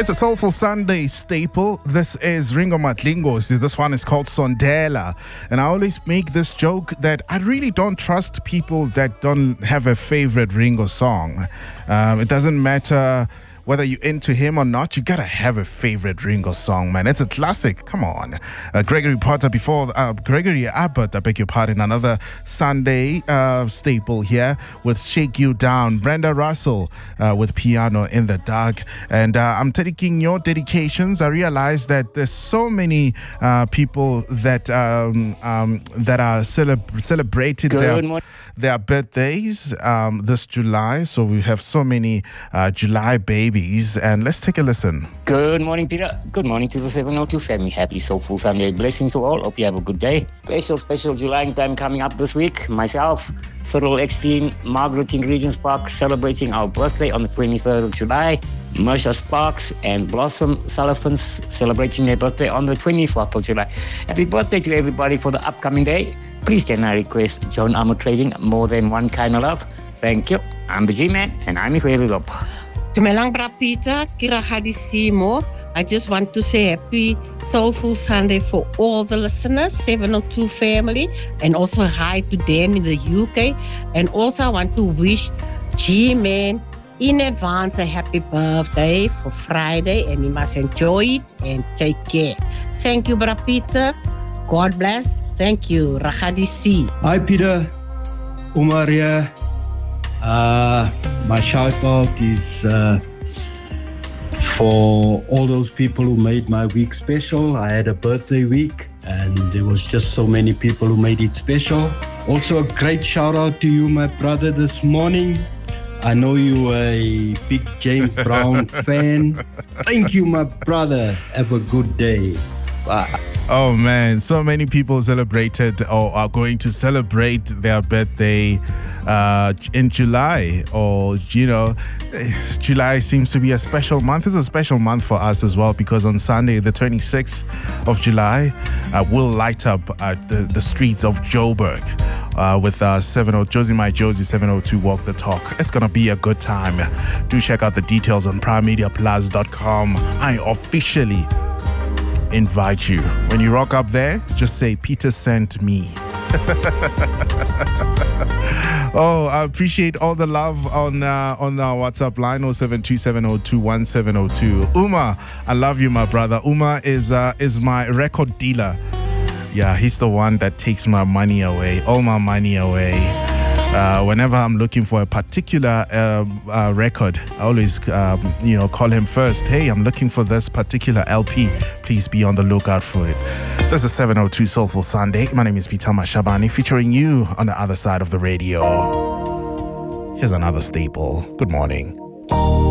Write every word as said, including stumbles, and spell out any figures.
It's a Soulful Sunday staple. This is Ringo Madlingozi. This one is called Sondela. And I always make this joke that I really don't trust people that don't have a favorite Ringo song. Um, it doesn't matter whether you're into him or not, you gotta have a favorite Ringo song, man. It's a classic. Come on. Uh, Gregory Potter before, uh, Gregory Abbott, I beg your pardon, another Sunday uh, staple here with Shake You Down. Brenda Russell uh, with Piano in the Dark. And uh, I'm taking your dedications. I realize that there's so many uh, people that um, um, that are celeb- celebrated their, their birthdays um, this July. So we have so many uh, July babies. And let's take a listen. Good morning, Peter. Good morning to the seven oh two family. Happy Soulful Sunday. Blessings to all. Hope you have a good day. Special, special July time coming up this week. Myself, Cyril Eckstein, Margaret in Regents Park, celebrating our birthday on the twenty-third of July. Marsha Sparks and Blossom Sullivan celebrating their birthday on the twenty-fourth of July. Happy birthday to everybody for the upcoming day. Please can I request John Armour Trading, More Than One Kind of Love. Thank you. I'm the G-Man and I'm Ikhwelilop. Dumelang Bra Peter, Kira Hadi Seymour. I just want to say happy Soulful Sunday for all the listeners, seven oh two family, and also hi to Dan in the U K. And also I want to wish G-Man in advance a happy birthday for Friday, and you must enjoy it and take care. Thank you, Bra Peter. God bless. Thank you. Rahadisi. Hi, Peter. Umar here. Uh, my shout out is uh, for all those people who made my week special. I had a birthday week and there was just so many people who made it special. Also a great shout out to you, my brother, this morning. I know you are a big James Brown fan. Thank you, my brother. Have a good day. Bye. Oh man, so many people celebrated or are going to celebrate their birthday uh, in July, or you know, July seems to be a special month. It's a special month for us as well because on Sunday, the twenty-sixth of July, uh, we'll light up uh, the, the streets of Joburg uh, with uh, seven oh Josie My Josie seven oh two Walk the Talk. It's gonna be a good time. Do check out the details on prime media plus dot com. I officially invite you. When you rock up there, just say Peter sent me. Oh, I appreciate all the love on uh, on our WhatsApp line oh seven two seven oh two one seven oh two. Uma, I love you, my brother. Uma is uh, is my record dealer. Yeah, he's the one that takes my money away, all my money away. Uh, whenever I'm looking for a particular uh, uh, record, I always, um, you know, call him first. Hey, I'm looking for this particular L P. Please be on the lookout for it. This is seven oh two Soulful Sunday. My name is Peter Mashabani, featuring you on the other side of the radio. Here's another staple. Good morning.